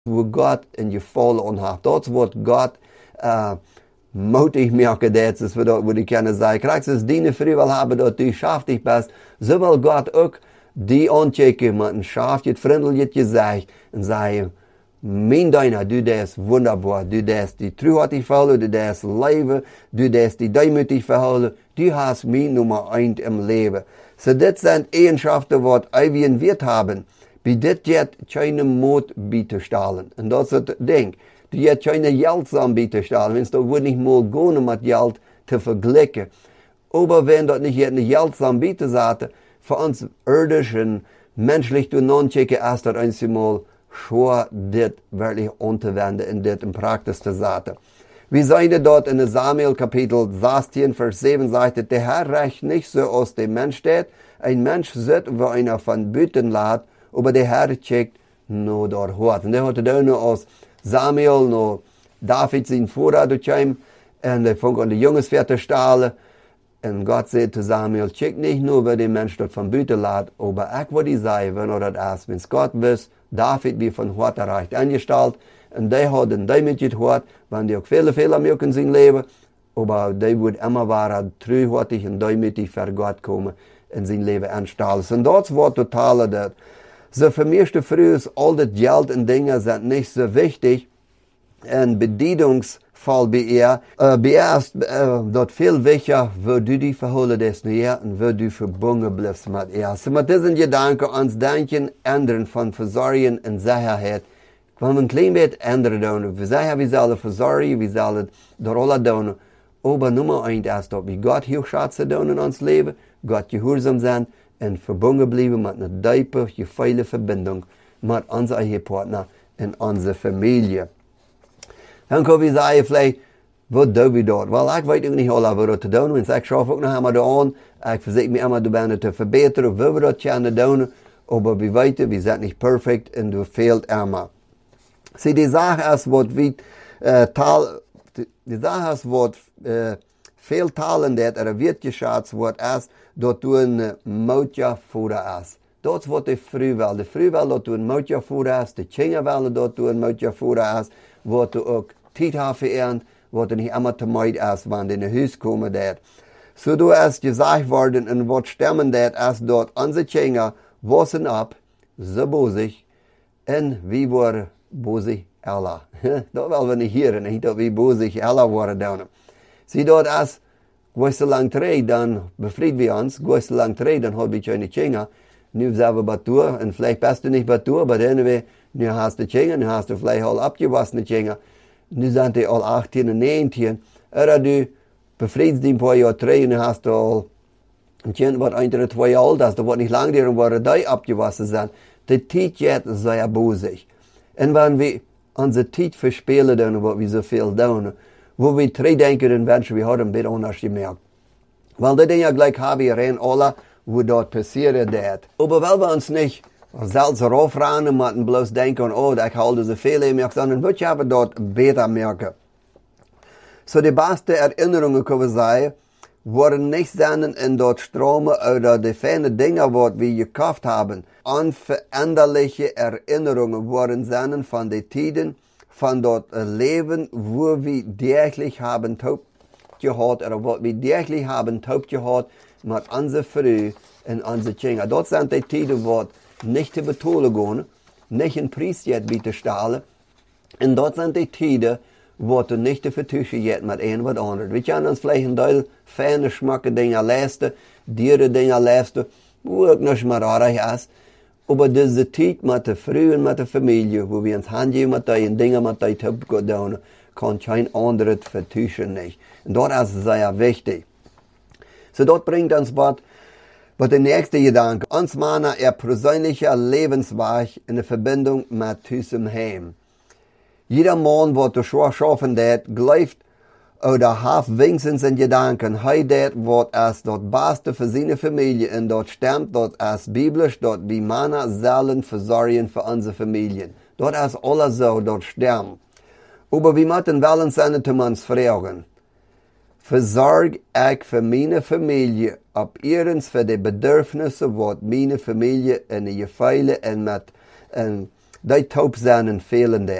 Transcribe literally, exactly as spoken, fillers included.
wo Gott in je volle onhaft. Dat is wat God uh, motig maken, dat is wat we kunnen zeggen. Krijg ze dienen vrij wel hebben dat u schaftig best. Zo wil God ook die aanchecken met een schaft, het vriendelijk je zegt. En zeggen, mijn deiner, du des wunderbaar. Du des die truhartig verhouden, du des leven. Du des die deemutig verhouden. Du hast mijn nummer één im leven. So dit zijn eigenschaften wat wij wird hebben. Bij dit jet geen moed bij te stellen. En dat is het ding. Du jet geen geld aan bij te stellen. Wens dat wordt niet meer gaan met geld te vergelijken. Maar wenn dat niet jet geld aan bij te zetten, voor ons irdisch en menselijk te non-checken, is dat eenmaal schwer dit werkelijk aan te wenden en dit in praktijk te zetten. We zeiden dat in Samuel kapitel zestien vers zeven zegt het, de Herr recht niet zoals de mens steht. Een mens zit waar einer van buiten laat, maar de Herr checkt naar door hoort. En dat had het ook nog als Samuel naar David zijn voorraad kwam en de vond aan de jongens verder stalen. En God zei te Samuel, check niet nur waar de mens dat van buiten laat, maar ik wat hij zei, wanneer dat is. Wens God wist, David wie van hoort recht ingesteld. En die hadden die met je gehoord, want die ook vele, vele maken in zijn leven. Maar die wordt immer waren truhartig en die ver God komen in zijn leven instellen. En dat is wat totaal dat. Zo voor mij vroeger is al dat geld en dingen zijn niet zo wichtig. En bedieningsval bij er, uh, bij er is uh, dat veel wichtiger, waar du die verholen des neer en waar du verbonden blijft met er. So met deze gedanken ons denken ändern van verzorgen en zekerheid. Want een klein beetje änderen doen. We zeggen, we zullen verzorgen, we zullen door alle doen. Maar nummer één is dat we God heel schatsen doen in ons leven. God gehoorzaam zijn en verbonden blijven met een diepe, gevoelige verbinding met onze eigen partner en onze familie. Dan kunnen we zeggen, vielleicht, wat doen we dat? Wel, ik weet ook niet al wat dat te doen. Want ik schaf ook nog helemaal aan. Ik verzeker me helemaal bijna te verbeteren. Hoe we dat kunnen doen. Maar we weten, we zijn niet perfect en er veelt helemaal. Zie, die zaak is wat we uh, taal, die zaak is wat uh, veel talen dat er wordt geschat wordt is dat u een uh, moutje voeren is. Dat is wat de vrouw wil. De vrouw wil dat u een moutje voeren is. De kinderen willen dat u een moutje voeren is. Wat u ook tijd heeft vereend. Wat er niet immer te moeite is, wanneer in het huis komen dat. Zo so, is gezegd worden en wat stemmen dat is dat onze kinderen wassen op, ze bozig en wie worden bozig Allah. Dat willen we niet hier, niet dat we bozig Allah worden doen. Zie dat als, gooi zo lang terug, dan bevrijd we ons, gooi zo lang terug, dan hebben we geen kinderen. Nu zijn we batoer, en vielleicht best du niet batoer, maar anyway, nu hast du kinderen, nu hast du vielleicht al abgewassene kinderen. Nu zijn die al achttien en negentien. Oder du bevrijdst die een paar jaar terug, en nu hast du al een kind wat eindelijk twee jaar oud is, dat wordt niet lang duren, waar die abgewassen zijn. De tijd gaat zeer bozig. En wanneer we onze tijd verspelen doen, wat we zoveel doen, wo we terugdenken, dan wensen we hadden een beetje anders gemerkt. Want die dingen gelijk hebben we erin alle, hoe dat passieren dat. Maar wel we ons niet zelfs erop rennen, maar bloos denken, oh, ik haalde zoveel in merk, sondern wat je dat beter merken. Zo so de beste herinneringen kunnen we zeggen, worden niet zijn in dat stromen uit de fijne dingen wat we gekocht hebben. Onveranderlijke herinneringen worden zijn van de tijden van dat leven waar we degelijk hebben taub gehad, of wat we degelijk hebben taub gehad met onze vrouw en onze kinderen. Dat zijn de tijden wat niet te betalen gaan, niet een prijs jet bij te stellen. En dat zijn de tijden wat er niet te vertuschen jet met een wat ander. We kunnen ons vielleicht een deel fijne smaken dingen leisten, dieren dingen leisten, hoe ook nog maar aardig is. Maar dit is de tijd met de vrouw en met de familie, waar we ons handje met die en dingen met die te doen, kan geen ander het vertuschen niet. En dat is zeer wichtig. So dat brengt ons wat Wat de nächste gedanke, ons mannen er persoonlijke levensweg in de verbinding met tussen hem. Jeder man wat de schwaar schaffen dat, gelijft oder half wenigstens in gedanken, hij dat wat als dat beste voor zijn familie en dat stemt dat als biblisch dat we mannen zullen verzorgen voor onze familien. Dat is alles zo, dat stemt. Maar we moeten wel eens aan het ons vragen. Verzorg ik voor mijn familie op eerens voor de bedürfnissen wat mijn familie in de gevallen en met en die taub zijn en velen